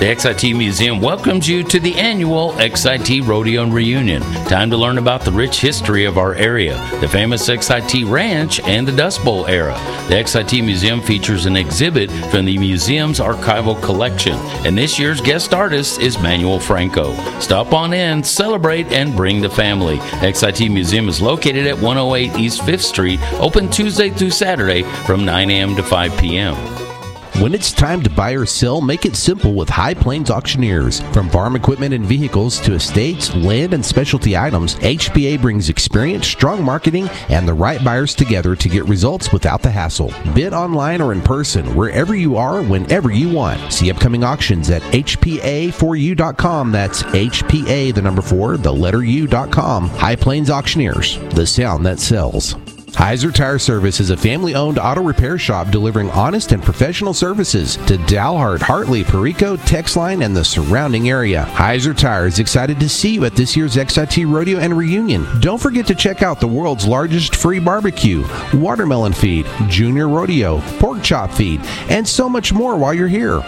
The XIT Museum welcomes you to the annual XIT Rodeo and Reunion. Time to learn about the rich history of our area, the famous XIT Ranch, and the Dust Bowl era. The XIT Museum features an exhibit from the museum's archival collection, and this year's guest artist is Manuel Franco. Stop on in, celebrate, and bring the family. XIT Museum is located at 108 East 5th Street, open Tuesday through Saturday from 9 a.m. to 5 p.m. When it's time to buy or sell, make it simple with High Plains Auctioneers. From farm equipment and vehicles to estates, land, and specialty items, HPA brings experience, strong marketing, and the right buyers together to get results without the hassle. Bid online or in person, wherever you are, whenever you want. See upcoming auctions at hpa4u.com. That's HPA, the number 4, the letter U.com. High Plains Auctioneers, the sound that sells. Heiser Tire Service is a family-owned auto repair shop delivering honest and professional services to Dalhart, Hartley, Perico, Texline, and the surrounding area. Heiser Tire is excited to see you at this year's XIT Rodeo and Reunion. Don't forget to check out the world's largest free barbecue, watermelon feed, junior rodeo, pork chop feed, and so much more while you're here.